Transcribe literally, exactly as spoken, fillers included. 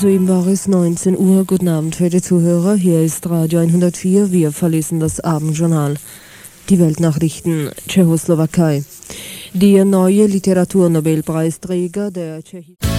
Soeben war es neunzehn Uhr. Guten Abend, verehrte Zuhörer. Hier ist Radio hundertvier. Wir verlesen das Abendjournal. Die Weltnachrichten Tschechoslowakei. Der neue Literaturnobelpreisträger der Tschechischen